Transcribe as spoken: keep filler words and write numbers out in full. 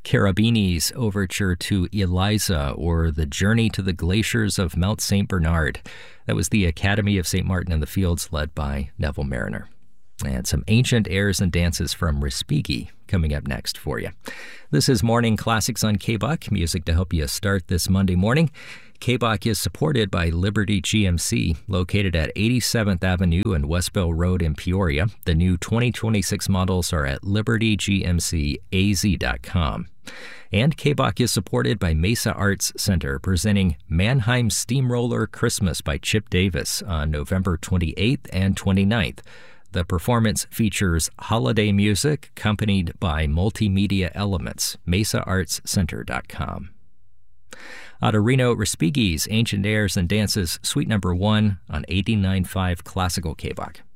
Cherubini's Overture to Eliza, or The Journey to the Glaciers of Mount Saint Bernard. That was the Academy of Saint Martin in the Fields, led by Neville Mariner. And some ancient airs and dances from Respighi coming up next for you. This is Morning Classics on K B O C, music to help you start this Monday morning. K B O C is supported by Liberty G M C, located at eighty-seventh Avenue and Westbell Road in Peoria. The new twenty twenty-six models are at liberty g m c a z dot com. And K B O C is supported by Mesa Arts Center, presenting Mannheim Steamroller Christmas by Chip Davis on November twenty-eighth and twenty-ninth. The performance features holiday music accompanied by multimedia elements. mesa arts center dot com. Adorino Respighi's Ancient Airs and Dances, Suite Number One on eighty-nine point five Classical K B O C.